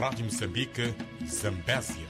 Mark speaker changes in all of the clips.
Speaker 1: Rádio Moçambique, Zambésia.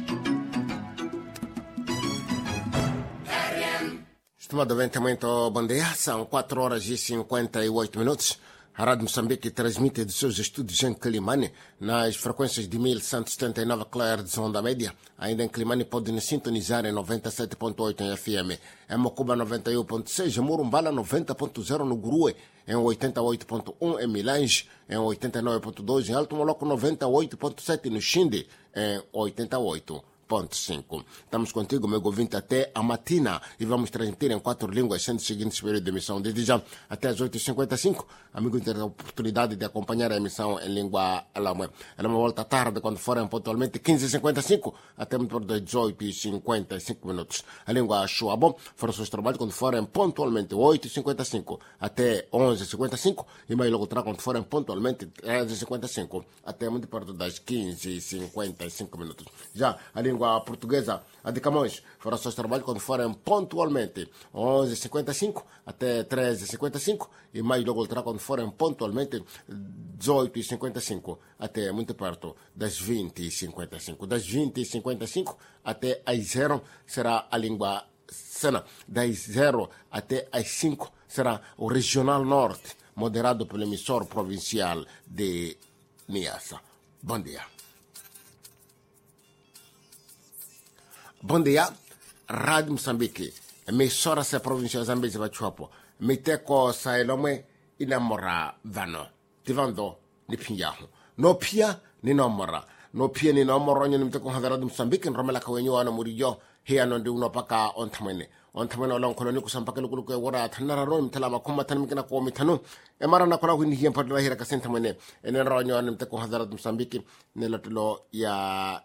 Speaker 2: Estimadamente, muito bom dia. São 4 horas e 58 minutos. A Rádio Moçambique transmite dos seus estúdios em Climane, nas frequências de 1179 kHz onda média. Ainda em Climane pode nos sintonizar em 97.8 em FM, em Mocuba 91.6, em Murumbala 90.0 no Grue, em 88.1 em Milange, em 89.2 em Alto Moloco, 98.7 no Xinde, em 88.5. Estamos contigo, meu ouvinte, até a matina e vamos transmitir em 4 línguas, sendo o seguinte período de emissão. Desde já, até as 8h55, amigo, ter a oportunidade de acompanhar a emissão em língua alemã. Ela volta à tarde, quando forem pontualmente 15h55, até muito por 18h55 minutos. A língua Xuabom fará os seus trabalhos quando forem pontualmente 8h55 até 11h55 e mais logo quando forem pontualmente 13h55 até muito perto das 15h55 minutos. Já a língua portuguesa, a de Camões, fará seus trabalhos quando forem pontualmente 11h55 até 13h55 e mais logo quando forem pontualmente 18h55 até muito perto das 20h55. Das 20h55 até às 0 será a língua Sena. Das 0 até às 5 será o Regional Norte, moderado pelo emissor provincial de Niassa. Bom dia. Bom dia, Rádio Moçambique. Emissora se província de Zambésia Bachuapo. Miteko saelome inamora vano. Tivando ni pinyahu. No pia ni nomora. No pia ni nomora ni miteko Rádio Moçambique. Nromela kawenyo wana murijo. Hea nondi unopaka ontamene. Ontamene olong koloni kusampake lukuluku ya wara. Tanara roni mtalama kumata nimikina kwa mitanu. Emara na kuna kuindi hiya mpadila hira kasentamene. Enenra wanyo wana miteko Rádio Moçambique. Nelotilo ya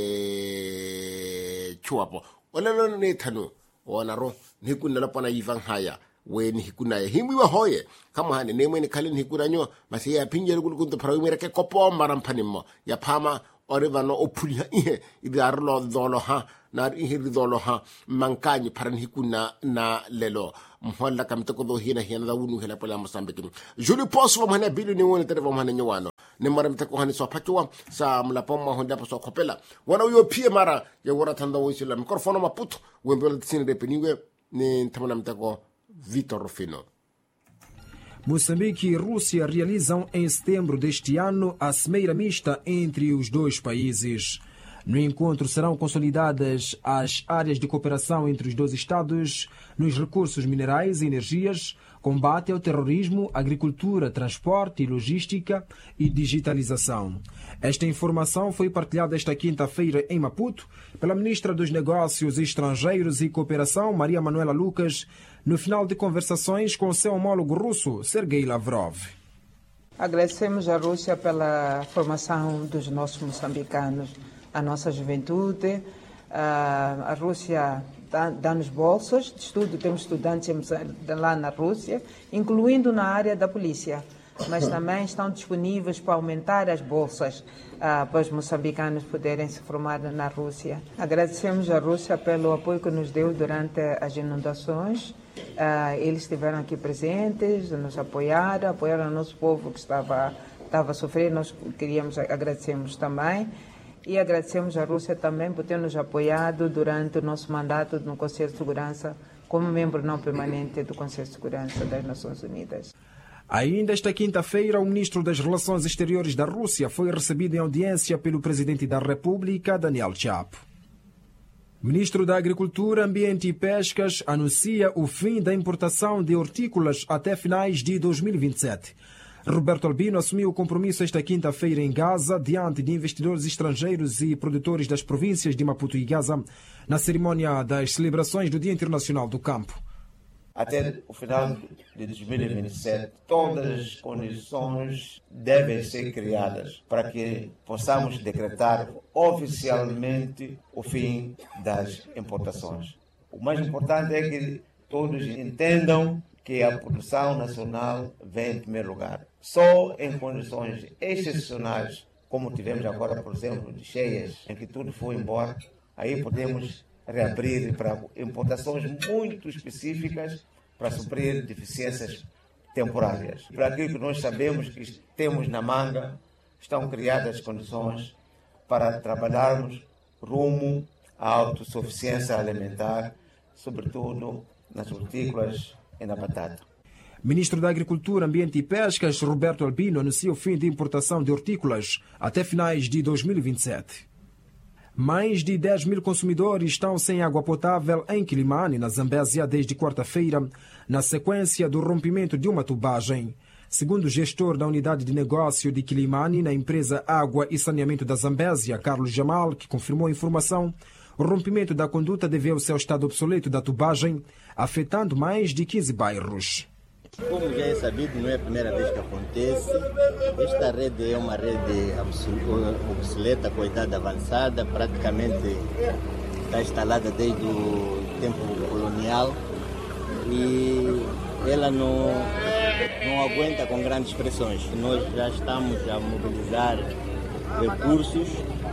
Speaker 2: chuapo. Olelo ni tanu. Wanaro. Nikuna lapana yivang haya. Weni hikuna ya himi wa hoye. Kama hane nemwe ni kalini hikuna nyo. Masi ya pinje lukulukunto parawimere ke kopo marampanimo. Ya pama orivano opulia ihe. Idi arlo dholo ha. Nar ihe ridolo ha. Mankanyi paran hikuna na lelo. Mhola kamtoko do hina hina da unu hila pala Moçambique. Juli posu wa mhane bilu ni wone tere wa mhane nyuano. Ni mara mteko hani so pachuwa sa mlapoma honda pa so kopela. Wana uyo pie mara ya wara tanda wisila. Mikrofono maputo. Wembele tisini repeniwe ni ntamana mteko Vitor Rufino.
Speaker 3: Moçambique e Rússia realizam em setembro deste ano a cimeira mista entre os dois países. No encontro serão consolidadas as áreas de cooperação entre os dois Estados nos recursos minerais e energias, combate ao terrorismo, agricultura, transporte e logística e digitalização. Esta informação foi partilhada esta quinta-feira em Maputo pela Ministra dos Negócios Estrangeiros e Cooperação, Maria Manuela Lucas, no final de conversações com seu homólogo russo, Sergei Lavrov.
Speaker 4: Agradecemos à Rússia pela formação dos nossos moçambicanos, a nossa juventude. A Rússia dá-nos bolsas de estudo, temos estudantes lá na Rússia, incluindo na área da polícia, mas também estão disponíveis para aumentar as bolsas para os moçambicanos poderem se formar na Rússia. Agradecemos à Rússia pelo apoio que nos deu durante as inundações. Eles estiveram aqui presentes, nos apoiaram o nosso povo que estava a sofrer. Nós agradecemos também. E agradecemos à Rússia também por ter nos apoiado durante o nosso mandato no Conselho de Segurança, como membro não permanente do Conselho de Segurança das Nações Unidas.
Speaker 3: Ainda esta quinta-feira, o ministro das Relações Exteriores da Rússia foi recebido em audiência pelo presidente da República, Daniel Chapo. O ministro da Agricultura, Ambiente e Pescas anuncia o fim da importação de hortícolas até finais de 2027. Roberto Albino assumiu o compromisso esta quinta-feira em Gaza, diante de investidores estrangeiros e produtores das províncias de Maputo e Gaza, na cerimônia das celebrações do Dia Internacional do Campo.
Speaker 5: Até o final de 2027, todas as condições devem ser criadas para que possamos decretar oficialmente o fim das importações. O mais importante é que todos entendam que a produção nacional vem em primeiro lugar. Só em condições excepcionais, como tivemos agora, por exemplo, de cheias, em que tudo foi embora, aí podemos reabrir para importações muito específicas para suprir deficiências temporárias. Para aquilo que nós sabemos que temos na manga, estão criadas condições para trabalharmos rumo à autossuficiência alimentar, sobretudo nas hortícolas e na batata.
Speaker 3: Ministro da Agricultura, Ambiente e Pescas, Roberto Albino, anuncia o fim de importação de hortícolas até finais de 2027. Mais de 10 mil consumidores estão sem água potável em Quilimane, na Zambésia, desde quarta-feira, na sequência do rompimento de uma tubagem. Segundo o gestor da unidade de negócio de Quilimane, na empresa Água e Saneamento da Zambésia, Carlos Jamal, que confirmou a informação, o rompimento da conduta deveu-se ao estado obsoleto da tubagem, afetando mais de 15 bairros.
Speaker 6: Como já é sabido, não é a primeira vez que acontece. Esta rede é uma rede obsoleta, coitada, avançada, praticamente está instalada desde o tempo colonial e ela não aguenta com grandes pressões. Nós já estamos a mobilizar recursos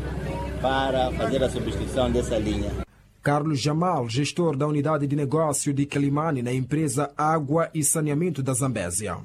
Speaker 6: para fazer a substituição dessa linha.
Speaker 3: Carlos Jamal, gestor da unidade de negócio de Quilimane na empresa Água e Saneamento da Zambésia.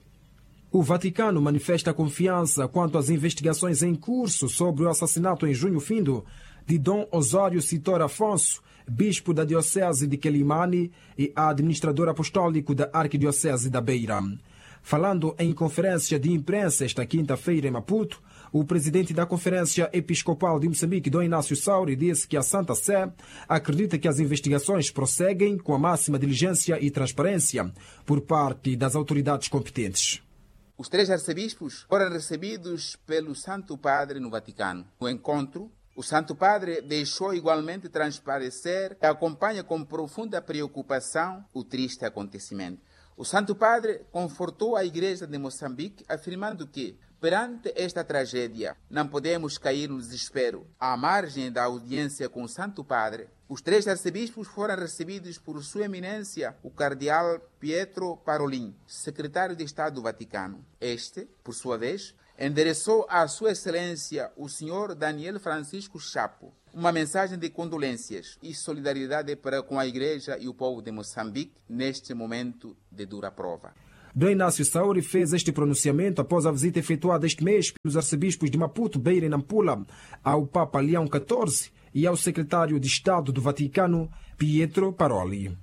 Speaker 3: O Vaticano manifesta confiança quanto às investigações em curso sobre o assassinato em junho findo de Dom Osório Citor Afonso, bispo da Diocese de Quilimane e administrador apostólico da Arquidiocese da Beira. Falando em conferência de imprensa esta quinta-feira em Maputo, o presidente da Conferência Episcopal de Moçambique, Dom Inácio Sauri, disse que a Santa Sé acredita que as investigações prosseguem com a máxima diligência e transparência por parte das autoridades competentes.
Speaker 7: Os 3 arcebispos foram recebidos pelo Santo Padre no Vaticano. No encontro, o Santo Padre deixou igualmente transparecer que acompanha com profunda preocupação o triste acontecimento. O Santo Padre confortou a Igreja de Moçambique, afirmando que, perante esta tragédia, não podemos cair no desespero. À margem da audiência com o Santo Padre, os 3 arcebispos foram recebidos por Sua Eminência, o Cardeal Pietro Parolin, secretário de Estado do Vaticano. Este, por sua vez, endereçou à Sua Excelência o Sr. Daniel Francisco Chapo uma mensagem de condolências e solidariedade para com a Igreja e o povo de Moçambique neste momento de dura prova.
Speaker 3: Dom Inácio Sauri fez este pronunciamento após a visita efetuada este mês pelos arcebispos de Maputo, Beira e Nampula ao Papa Leão XIV e ao secretário de Estado do Vaticano, Pietro Parolin.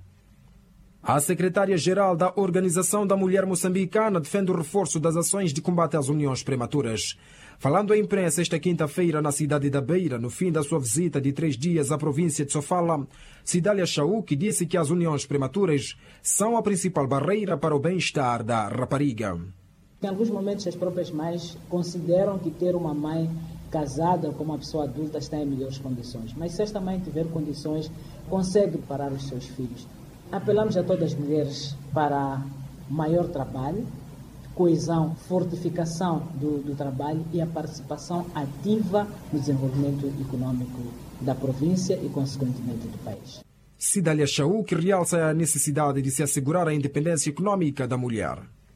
Speaker 3: A secretária-geral da Organização da Mulher Moçambicana defende o reforço das ações de combate às uniões prematuras. Falando à imprensa esta quinta-feira na cidade da Beira, no fim da sua visita de 3 dias à província de Sofala, Cidália Chauk disse que as uniões prematuras são a principal barreira para o bem-estar da rapariga.
Speaker 8: Em alguns momentos as próprias mães consideram que ter uma mãe casada com uma pessoa adulta está em melhores condições. Mas se esta mãe tiver condições, consegue parar os seus filhos. Apelamos a todas as mulheres para maior trabalho, coesão, fortificação do trabalho e a participação ativa no desenvolvimento econômico da província e, consequentemente, do país.
Speaker 3: Cidália Chauk realça a necessidade de se assegurar a independência econômica da mulher.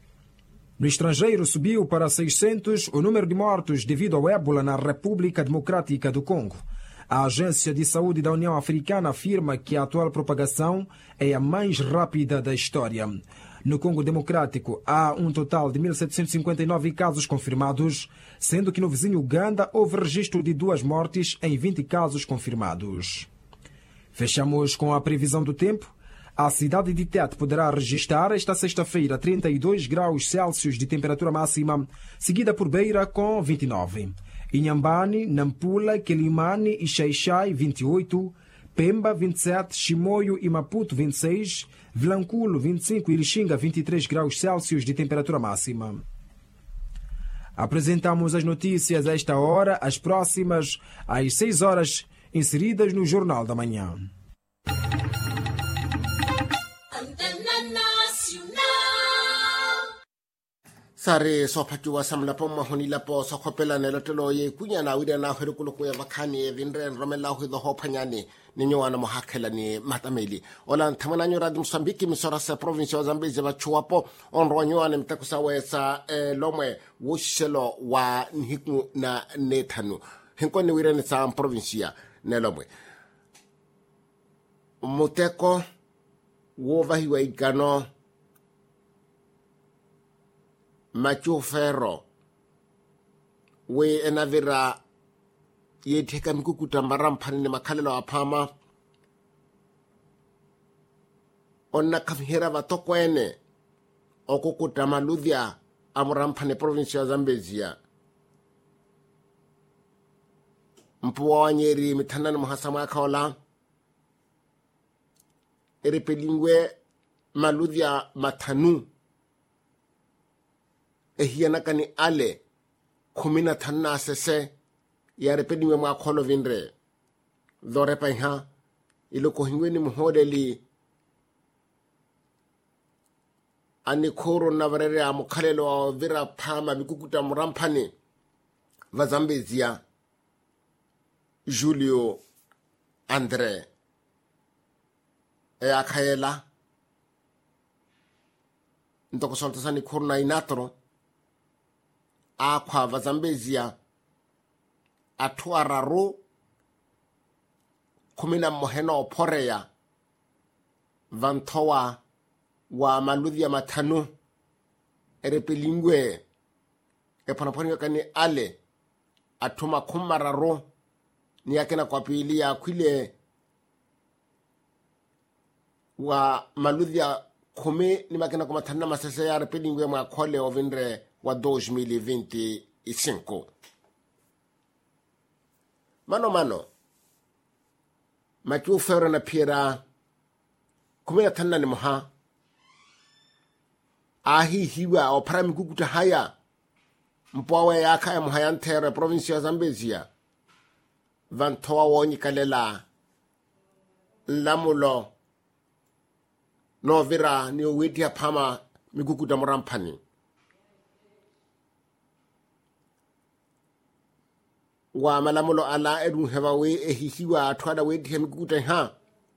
Speaker 3: No estrangeiro, subiu para 600 o número de mortos devido ao ébola na República Democrática do Congo. A Agência de Saúde da União Africana afirma que a atual propagação é a mais rápida da história. No Congo Democrático, há um total de 1.759 casos confirmados, sendo que no vizinho Uganda houve registro de 2 mortes em 20 casos confirmados. Fechamos com a previsão do tempo. A cidade de Tete poderá registrar esta sexta-feira 32 graus Celsius de temperatura máxima, seguida por Beira com 29. Inhambane, Nampula, Quilimane e Xai-Xai, 28. Pemba, 27, Chimoio e Maputo, 26, Vilanculo, 25 e Lixinga, 23 graus Celsius de temperatura máxima. Apresentamos as notícias a esta hora, as próximas, às 6 horas, inseridas no Jornal da Manhã.
Speaker 2: Sare sophatiwa samla pomma honila po sokhopela ne lotelo ye kunya na wida na herikulo ku ya vakhani vinren romela hu do hophanyani ninyo ana mohakela ni matameli ola thamana nyo radio Mozambique misora sa province Zambezi ba chuapo on ronyo ana mtakusa wesa lomwe wushelo wa nhiku na nethanu hinkoni wirene sa provincia ne lomwe muteko wo vahiwa igano Machu Ferro we enavira yetheka mikukuta maramphani ni makhalelo aphama onna khamhera vatokwene okukuta maludhya amuramphani provinsi ya Zambezia mpuwa wanyeri mithanani muhasama akhaola erepelingwe maludhya mathanu ehiyanakani ale 15 na asese yarepelingwe mwakholo vinre dhorepa iha iloko hingweni muhodeli ani khoro na varere amukhalelo wa vira phama bikukuta muramphani va Zambezia Julio Andre akhayela ntoko soltasani khoro na inatro akhwa va Zambezia athuararo khumina mohena ophoreya vanthowa wa maludhya mathanu erepelingwe ephanaphani kani ale athuma khumararo ni yakena kwa pili ya khwile wa maludhya khumi ni makena kwa mathanu masese ya erepelingwe mwakhole ovinre wa 2025 mano makiufero na pira khumi na thanna ni moha ahi hiwa o parami kukuta haya mpwawe yaka ya muhayantere provinsi ya Zambezia vantoa wonyi kalela lamulo novira ni uwiti ya pama mikukuta muramphani wa malamulo ala edu hewawe ehihiwa atwada weti ya mikukuta ha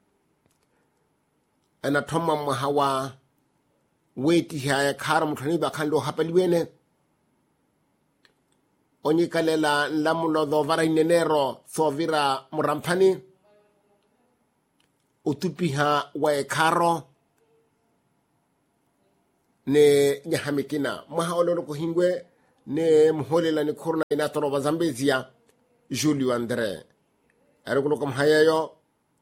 Speaker 2: anatoma mwahawa weti haya khara muthani bakhando hapaliwene onyikalela lamulo dhovara inenero thovira muramphani utupiha wa ekharo ne nyahamikina mwahaololo kuhingwe ne muholela ni khorona inatoro wa Zambezia Julio Andre arikuloka mhayayo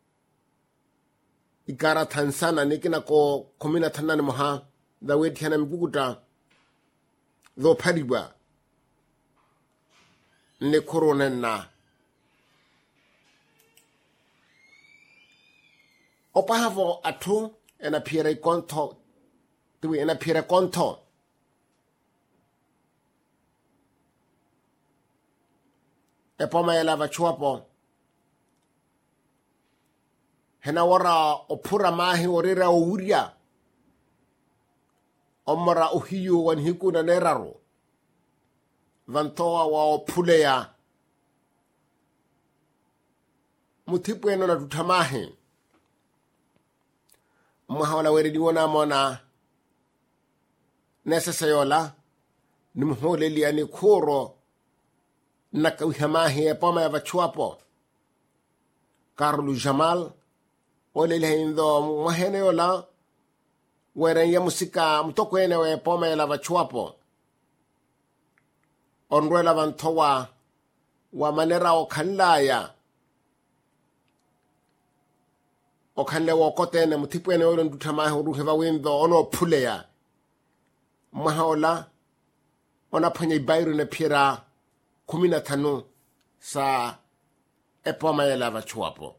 Speaker 2: ikara thansana nikina ko komina thanani moha da weti hana mikukuta dho phadiwa ne corona na opahavo athu ena phiere konto tuwi ena phiere konto epoma yela vachuapo hena wara ophura mahi orira ouria omara uhiyo wanhiku na neraro vantoa wa ophuleya muthipu eno na tutamahi mwahawala weredi wona mona nesesayola ni muholeli ani khoro na kawihamahi epoma ya vachuapo Carlo Jamal olele hindo mwahene yola weren ya musika mtokwene we poma ya vachuapo onrwela vantowa wa manera okhanlaya okhanle wokotene muthipwene olo ndutamahi uruheva windo ono phuleya mwahaola ona phanya ibairu ne phira 15 sa epoma ya vachuapo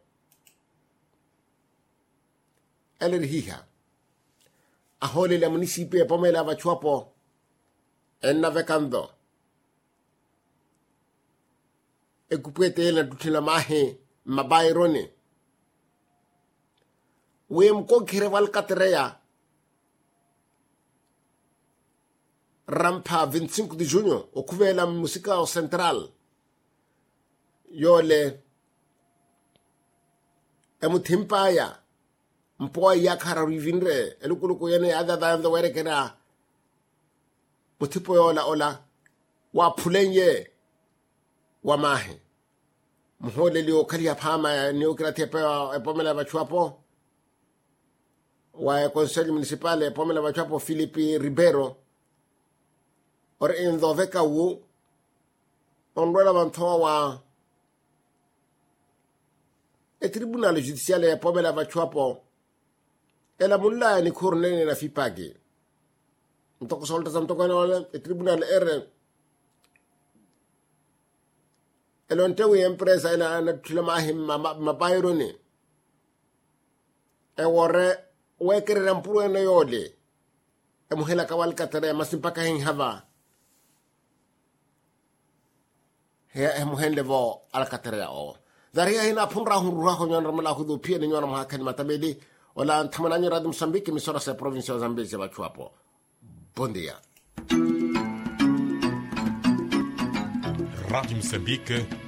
Speaker 2: elerihiha ahole la munisipe epoma ya vachuapo enna vekando ekupwete na tutila mahe mabairone we mkokhire walkatreya rampa 25 de junho okuvela musika central yole emuthempaya mpoa yakhara rivinre elukuluku yene adada ndo werekena muthipo yola ola wa phulenye wa mahe muholeli okhalia phama ni okirathepa epomela vachuapo wa conseil municipal epomela vachuapo Philippe Ribeiro or in the veka wu onrela vantoa wa e tribunal judiciale pobe la vachuapo ela mulla ni kornene na fipagi ntoko solta sam toko no e tribunal elon tewi empresa ela na tulama him ma bayro ni e worre wekere rampuro no yole e muhela kawal katare masimpaka hin hava he muhende vo al katare o daria hina punra hurra ko nyon ramala ko do pie nyon ma kan matabedi wala antamana nyon radum Mozambique mi sora sa province de Zambezi ba chuapo. Bom dia.
Speaker 1: Rádio Moçambique,